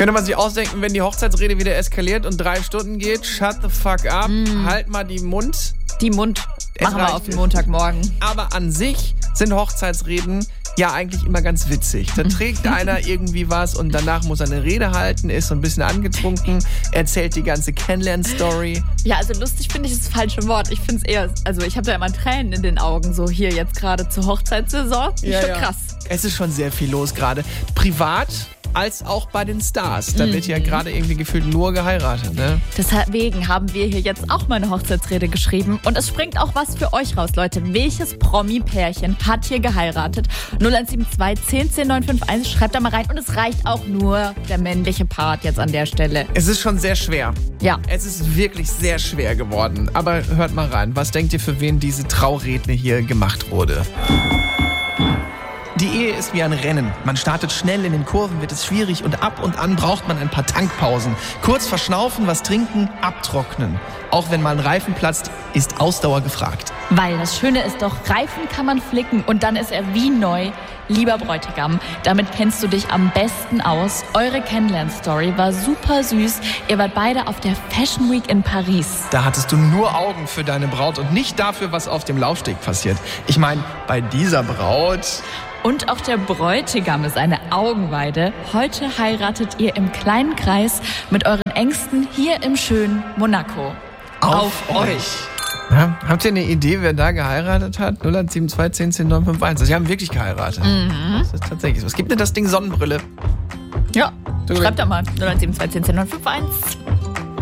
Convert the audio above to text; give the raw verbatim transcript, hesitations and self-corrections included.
Könnte man sich ausdenken, wenn die Hochzeitsrede wieder eskaliert und drei Stunden geht, shut the fuck up, mm. halt mal die Mund. Die Mund machen wir auf den Montagmorgen. Aber an sich sind Hochzeitsreden ja eigentlich immer ganz witzig. Da trägt einer irgendwie was und danach muss er eine Rede halten, ist so ein bisschen angetrunken, erzählt die ganze Kennenlern-Story. Ja, also lustig finde ich das falsche Wort. Ich finde es eher, also ich habe da immer Tränen in den Augen, so hier jetzt gerade zur Hochzeitssaison. Ja, schon ja. krass. Es ist schon sehr viel los gerade. Privat als auch bei den Stars. Da wird ja gerade irgendwie gefühlt nur geheiratet, ne? Deswegen haben wir hier jetzt auch mal eine Hochzeitsrede geschrieben. Und es springt auch was für euch raus, Leute. Welches Promi-Pärchen hat hier geheiratet? null eins sieben zwei, zehn, zehn, neun fünf eins. Schreibt da mal rein. Und es reicht auch nur der männliche Part jetzt an der Stelle. Es ist schon sehr schwer. Ja. Es ist wirklich sehr schwer geworden. Aber hört mal rein. Was denkt ihr, für wen diese Trauredne hier gemacht wurde? Die Ehe ist wie ein Rennen. Man startet schnell, in den Kurven wird es schwierig und ab und an braucht man ein paar Tankpausen. Kurz verschnaufen, was trinken, abtrocknen. Auch wenn mal ein Reifen platzt, ist Ausdauer gefragt. Weil das Schöne ist doch, Reifen kann man flicken und dann ist er wie neu. Lieber Bräutigam, damit kennst du dich am besten aus. Eure Kennenlern-Story war super süß. Ihr wart beide auf der Fashion Week in Paris. Da hattest du nur Augen für deine Braut und nicht dafür, was auf dem Laufsteg passiert. Ich meine, bei dieser Braut... Und auch der Bräutigam ist eine Augenweide. Heute heiratet ihr im kleinen Kreis mit euren Ängsten hier im schönen Monaco. Auf, Auf euch! Ja, habt ihr eine Idee, wer da geheiratet hat? null eins sieben zwei, zehn, zehn, neun fünf eins. Also, sie haben wirklich geheiratet. Mhm. Das ist tatsächlich so. Es gibt denn das Ding Sonnenbrille? Ja, schreibt da mal null eins sieben zwei, zehn, zehn, neun fünf eins.